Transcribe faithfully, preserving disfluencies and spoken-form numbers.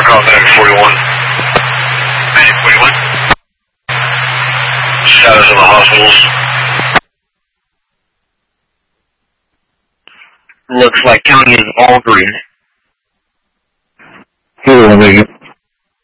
call Medic forty-one. Medic forty-one. Status of the hospitals. Looks like county is all green. Here,